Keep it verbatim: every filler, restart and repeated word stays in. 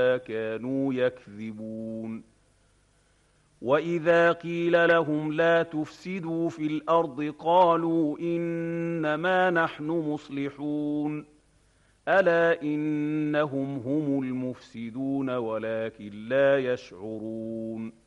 كانوا يكذبون وإذا قيل لهم لا تفسدوا في الأرض قالوا إنما نحن مصلحون ألا إنهم هم المفسدون ولكن لا يشعرون